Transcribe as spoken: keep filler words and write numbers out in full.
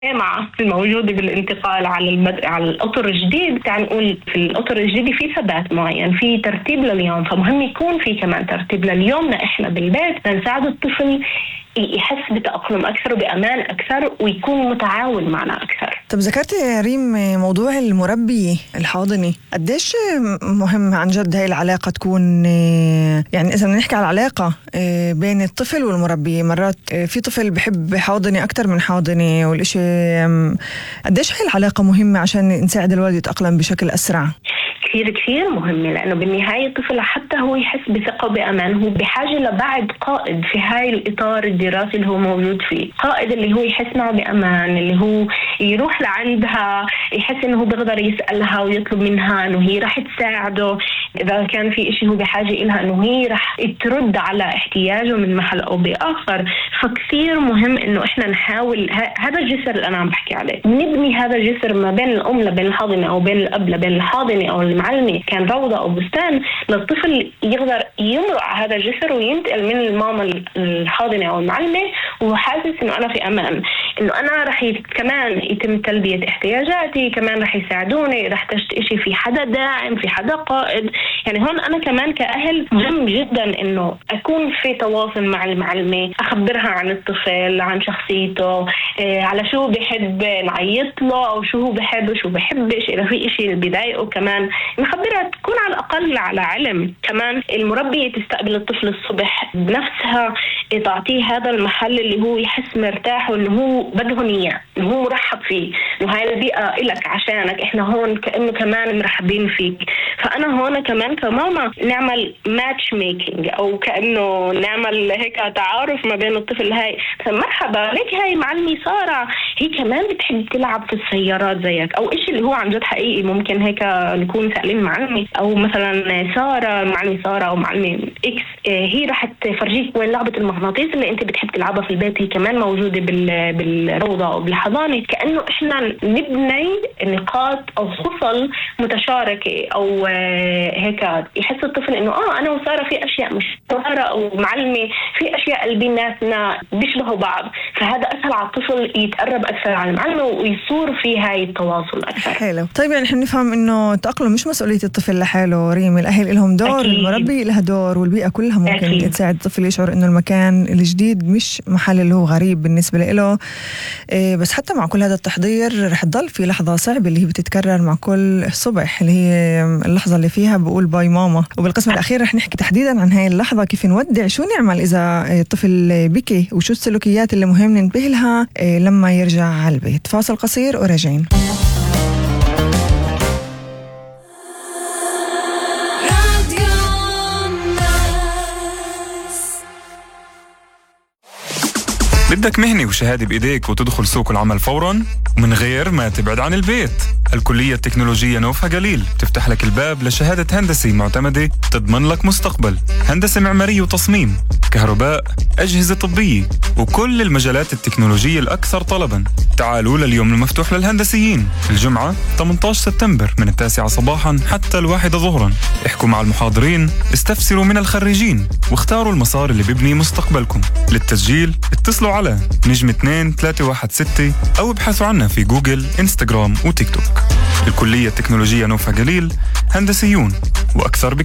مع الموجودة بالانتقال على المد... على القطر الجديد. تعال نقول في القطر الجديد في ثبات معين، في ترتيب لليوم، فمهم يكون في كمان ترتيب لليومنا إحنا بالبيت لنساعد الطفل يحس بتأقلم أكثر وبأمان أكثر ويكون متعاون معنا أكثر. طب ذكرت يا ريم موضوع المربي الحاضني، قديش مهم عن جد هاي العلاقة تكون، يعني إذا نحكي على العلاقة بين الطفل والمربي، مرات في طفل بحب حاضني أكتر من حاضني والإشي، قديش هاي العلاقة مهمة عشان نساعد الولد يتأقلم بشكل أسرع؟ كثير كثير مهمة، لأنه بالنهاية الطفل حتى هو يحس بثقة وبأمان هو بحاجة لبعد قائد في هاي الإطار الدراسي اللي هو موجود فيه، قائد اللي هو يحس معه بأمان، اللي هو يروح لعندها يحس إنه هو بيقدر يسألها ويطلب منها إنه هي رح تساعده إذا كان في إشي هو بحاجة إلها، إنه هي رح ترد على احتياجه من محل أو بآخر. فكثير مهم إنه إحنا نحاول ه- هذا الجسر اللي أنا عم بحكي عليه، نبني هذا الجسر ما بين الأم لبين الحاضنة أو بين الأب لبين الحاضنة أو المعلمة، كان روضة أو بستان، للطفل يقدر يمرق على هذا الجسر وينتقل من الماما الحاضنة أو المعلمة وحاسس إنه أنا في أمان، إنه أنا رح يت... كمان يتم تلبية احتياجاتي، كمان رح يساعدوني، رح تشت إشي في حدا داعم، في حدا قائد. يعني هون أنا كمان كأهل مهم جدا إنه أكون في تواصل مع المعلمة، أخبرها عن الطفل، عن شخصيته، إيه على شو بحب نعيط له أو شو هو بحب وشو بحبش، إذا في إشي بيضايقه كمان نخبرها، تكون على الأقل على علم. كمان المربية تستقبل الطفل الصبح بنفسها، تعطيه هذا المحل اللي هو يحس مرتاح وإنه هو بدهم إياه، إنه هو مرحب فيه، إنه هاي البيئة إلك عشانك، إحنا هون كأنه كمان مرحبين فيك. فأنا هون كمان كماما نعمل ماتش ميكينج أو كأنه نعمل هيك تعارف ما بين الطفل. هاي مرحبا ليك، هاي معلمي سارة، هي كمان بتحب تلعب في السيارات زيك، أو إشي اللي هو عن جد حقيقي ممكن هيك نكون سألين معلمي، أو مثلا سارة معلمي سارة أو معلمي إكس هي راح تفرجيك وين لعبة المغناطيس اللي أنت بتحب تلعبها في البيت، هي كمان موجودة بال بالروضة أو بالحضانة. كأنه إحنا نبني نقاط أو خصل متشاركة أو هيك يحس الطفل إنه آه أنا وسارة في أشياء مش سارة أو معلمة في أشياء اللي بيناتنا بيشبهوا بعض، فهذا أسهل على الطفل يتقرب أكثر على المعلمة ويصور في هاي التواصل أكثر. حلو. طيب يعني إحنا نفهم إنه التأقلم مش مسؤولية الطفل لحاله ريم، الأهل لهم دور، أكيد. المربي لها دور، والبيئة كلها ممكن أكيد. تساعد الطفل يشعر إنه المكان الجديد مش محل اللي هو غريب بالنسبة له. إيه بس حتى مع كل هذا التحضير رح تضل في لحظة صعبة اللي هي بتتكرر مع كل صبح، اللي هي اللحظة اللي فيها بقول باي ماما. وبالقسم الأخير رح نحكي تحديدا عن هاي اللحظة، كيف نودع، شو نعمل إذا الطفل بكي، وشو السلوكيات اللي مهم ننتبه لها إيه لما يرجع على البيت. فاصل قصير وراجعين. بدك مهنة وشهادة بإيديك وتدخل سوق العمل فوراً ومن غير ما تبعد عن البيت؟ الكلية التكنولوجية نوفها جليل تفتح لك الباب لشهادة هندسة معتمدة تضمن لك مستقبل، هندسة معمارية وتصميم، كهرباء، أجهزة طبية وكل المجالات التكنولوجية الأكثر طلباً. تعالوا لليوم المفتوح للهندسيين الجمعة ثمانية عشر سبتمبر من التاسعة صباحاً حتى الواحدة ظهراً. احكوا مع المحاضرين، استفسروا من الخريجين واختاروا المسار اللي بيبني مستقبلكم. للتسجيل اتصلوا على نجم اثنين ثلاثة واحد ستة أو ابحثوا عنا في جوجل، إنستغرام وتيك توك. الكلية التكنولوجية نوفها جليل، هندسيون وأكثر بك